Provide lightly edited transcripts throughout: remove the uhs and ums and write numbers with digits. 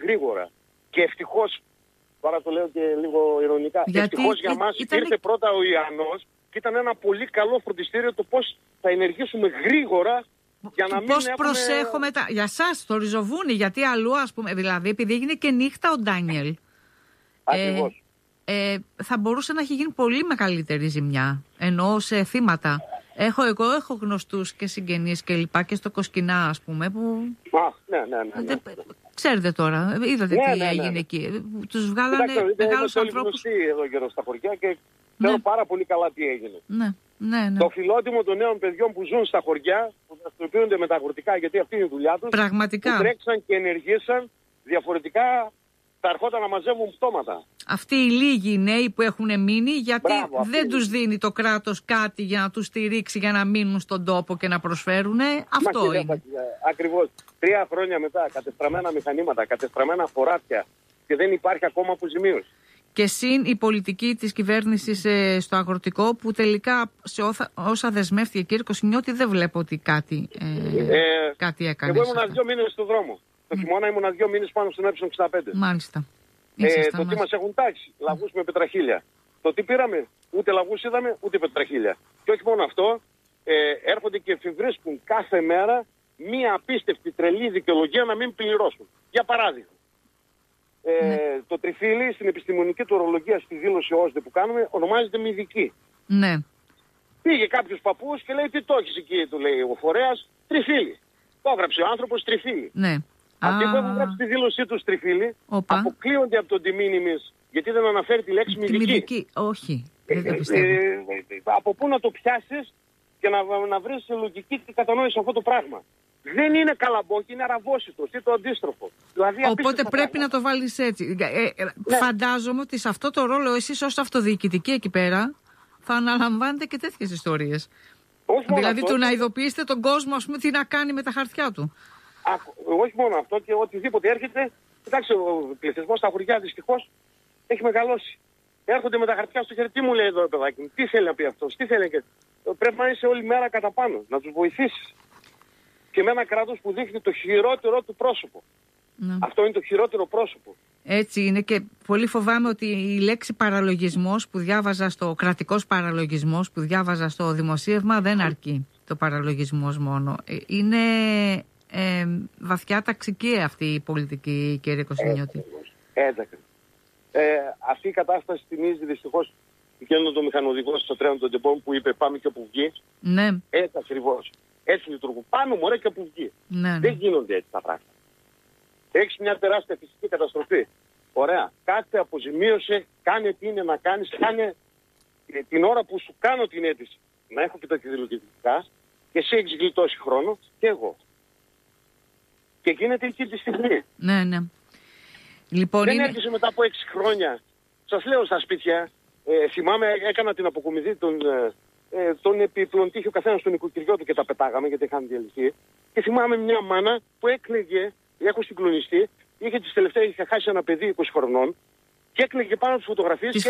γρήγορα. Και ευτυχώς, τώρα το λέω και λίγο ειρωνικά, ευτυχώς για μας ήρθε πρώτα ο Ιαννός και ήταν ένα πολύ καλό φροντιστήριο το πώς θα ενεργήσουμε γρήγορα για να μην πώς προσέχω μετά. Για σας το Ριζοβούνι, γιατί αλλού ας πούμε, δηλαδή επειδή έγινε και νύχτα ο Ντάνιελ. Ακριβώς. Θα μπορούσε να έχει γίνει πολύ μεγαλύτερη ζημιά, εννοώ σε θύματα. Έχω γνωστούς και συγγενείς και λοιπά και στο Κοσκινά ας πούμε που... Ναι. Ξέρετε τώρα, είδατε τι έγινε εκεί. Τους βγάλανε μεγάλους ανθρώπους. Είμαι γνωστή εδώ γύρω στα χωριά και ξέρω πάρα πολύ καλά τι έγινε. Ναι. Το φιλότιμο των νέων παιδιών που ζουν στα χωριά, που δραστηριοποιούνται με τα αγροτικά γιατί αυτή είναι η δουλειά τους, πραγματικά. που τρέξαν και ενεργήσαν, διαφορετικά θα ερχόταν να μαζεύουν πτώματα. Αυτοί οι λίγοι νέοι που έχουν μείνει, γιατί δεν τους δίνει το κράτος κάτι για να τους στηρίξει, για να μείνουν στον τόπο και να προσφέρουν. Αυτό είναι. Ακριβώς. 3 χρόνια μετά, κατεστραμμένα μηχανήματα, κατεστραμμένα χωράφια και δεν υπάρχει ακόμα αποζημίωση. Και συν η πολιτική της κυβέρνησης στο αγροτικό που τελικά σε όσα δεσμεύτηκε κύριε Κοσκινιώτη δεν βλέπω ότι κάτι έκανε. Εγώ ήμουν 2 μήνες στον δρόμο. Το χειμώνα ήμουν 2 μήνες πάνω στον Ε65. Μάλιστα. Το τι μας έχουν τάξει, λαγούς με πετραχίλια. Το τι πήραμε, ούτε λαγούς είδαμε, ούτε πετραχίλια. Και όχι μόνο αυτό, έρχονται και εφηβρίσκουν κάθε μέρα μία απίστευτη τρελή δικαιολογία να μην πληρώσουν. Για παράδειγμα, το τριφύλι στην επιστημονική του ορολογία στη δήλωση ΩΣΔΕ που κάνουμε ονομάζεται μυδική. Ναι. Πήγε κάποιος παππούς και λέει τι το έχεις εκεί, του λέει ο φορέας, τριφύλι. Το έγραψε ο άνθρωπος τριφύλι. Ναι. Αυτοί που έχουν γράψει τη δήλωσή του τριφύλι αποκλείονται από τον τιμήνυμις γιατί δεν αναφέρει τη λέξη μυδική. Όχι. Δεν το πιστεύω. Από πού να το πιάσεις και να βρεις λογική και κατανόηση αυτό το πράγμα. Δεν είναι καλαμπόκι, είναι αραβόσιτος ή το αντίστροφο. Δηλαδή, οπότε πρέπει να το βάλεις έτσι. Φαντάζομαι ότι σε αυτό το ρόλο εσείς ως αυτοδιοικητικοί εκεί πέρα θα αναλαμβάνετε και τέτοιες ιστορίες. Δηλαδή του να ειδοποιήσετε τον κόσμο ας πούμε τι να κάνει με τα χαρτιά του. Όχι μόνο αυτό και οτιδήποτε έρχεται. Κοιτάξτε, ο πληθυσμός στα χωριά δυστυχώς έχει μεγαλώσει. Έρχονται με τα χαρτιά στο χέρι. Τι μου λέει εδώ, παιδάκι μου, τι θέλει να πει αυτός, τι θέλει και. Πρέπει να είσαι όλη μέρα κατά πάνω, να τους βοηθήσεις. Και με ένα κράτος που δείχνει το χειρότερο του πρόσωπο. Αυτό είναι το χειρότερο πρόσωπο. Έτσι είναι και πολύ φοβάμαι ότι η λέξη παραλογισμός που διάβαζα στο κρατικός παραλογισμός που διάβαζα στο δημοσίευμα δεν αρκεί το παραλογισμός μόνο. Είναι βαθιά ταξική αυτή η πολιτική, κύριε Κοσμινιώτη. Έτσι. Αυτή η κατάσταση θυμίζει δυστυχώς εκείνον τον μηχανοδηγό στο τρένο των τεμπών που είπε πάμε και όπου βγει. Ναι. Έτσι ακριβώς. Έτσι λειτουργούν. Πάμε μωρέ και όπου βγει. Ναι. Δεν γίνονται έτσι τα πράγματα. Έχεις μια τεράστια φυσική καταστροφή. Ωραία. Κάτσε, αποζημίωσε, κάνε τι είναι να κάνεις, κάνε την ώρα που σου κάνω την αίτηση. Να έχω και τα κηδηλοκεντρικά και εσύ έχεις γλιτώσει χρόνο και εγώ. Και γίνεται εκεί τη στιγμή. Ναι. Λοιπόν, δεν έρχεσαι μετά από 6 χρόνια. Σας λέω στα σπίτια, θυμάμαι έκανα την αποκομιδή τον επιπλοντήχη ο καθένας στον οικοκυριό του και τα πετάγαμε γιατί είχαν διαλυθεί. Και θυμάμαι μια μάνα που έκλαιγε, έχω συγκλονιστεί, είχε χάσει ένα παιδί 20 χρονών και έκλαιγε πάνω από τις φωτογραφίες και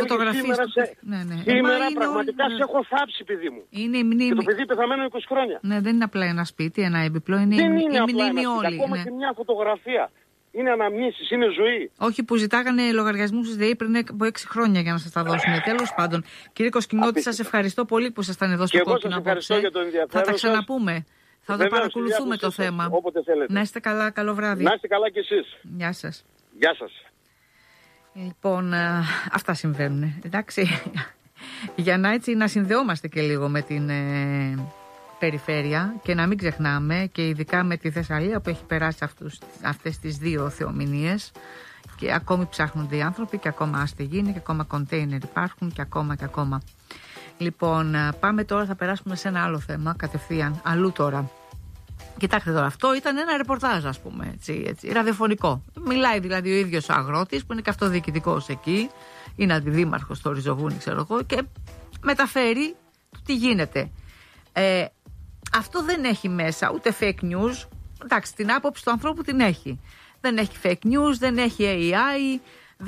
σήμερα πραγματικά σε έχω θάψει παιδί μου. Είναι η μνήμη. Και το παιδί πεθαμένο 20 χρόνια. Ναι, δεν είναι απλά ένα σπίτι, ένα έπιπλο, είναι δεν η είναι μνήμη όλη. Ακόμα και μια φωτογραφία. Είναι αναμνήσεις, είναι ζωή. Όχι που ζητάγανε λογαριασμούς της ΔΕΗ πριν από 6 χρόνια για να σας τα δώσουν. Τέλος πάντων, κύριε Κοσκινιώτη, σας ευχαριστώ πολύ που ήσασταν εδώ στο Κόκκινο απόψε. Θα τα ξαναπούμε. Θα το παρακολουθούμε το θέμα. Όποτε θέλετε. Να είστε καλά, καλό βράδυ. Να είστε καλά κι εσείς. Γεια σας. Γεια σας. Λοιπόν, αυτά συμβαίνουν. Εντάξει. Για να έτσι να συνδεόμαστε και λίγο με την περιφέρεια και να μην ξεχνάμε και ειδικά με τη Θεσσαλία που έχει περάσει αυτές τις 2 θεομηνίες και ακόμη ψάχνονται οι άνθρωποι και ακόμα άστεγοι είναι και ακόμα κοντέινερ υπάρχουν και ακόμα. Λοιπόν, πάμε τώρα, θα περάσουμε σε ένα άλλο θέμα κατευθείαν, αλλού τώρα. Κοιτάξτε τώρα, αυτό ήταν ένα ρεπορτάζ ας πούμε, έτσι, ραδιοφωνικό. Μιλάει δηλαδή ο ίδιος ο αγρότης που είναι και αυτοδιοικητικός εκεί, είναι αντιδήμαρχος στο Ριζοβούνι ξέρω εγώ και μεταφέρει το τι γίνεται. Αυτό δεν έχει μέσα ούτε fake news, εντάξει την άποψη του ανθρώπου την έχει. Δεν έχει fake news, δεν έχει AI,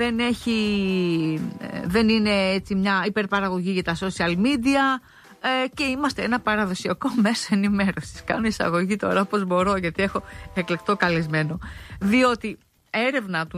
δεν είναι έτσι μια υπερπαραγωγή για τα social media και είμαστε ένα παραδοσιακό μέσο ενημέρωσης. Κάνω εισαγωγή τώρα όπως μπορώ γιατί έχω εκλεκτό καλεσμένο. Διότι έρευνα του